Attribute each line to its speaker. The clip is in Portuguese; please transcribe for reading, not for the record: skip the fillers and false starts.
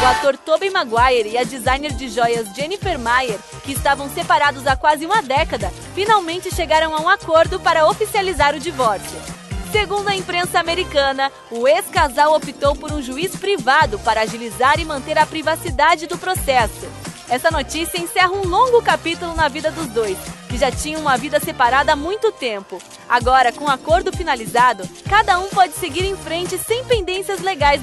Speaker 1: O ator Tobey Maguire e a designer de joias Jennifer Meyer, que estavam separados há quase uma década, finalmente chegaram a um acordo para oficializar o divórcio. Segundo a imprensa americana, o ex-casal optou por um juiz privado para agilizar e manter a privacidade do processo. Essa notícia encerra um longo capítulo na vida dos dois, que já tinham uma vida separada há muito tempo. Agora, com o acordo finalizado, cada um pode seguir em frente sem pendências legais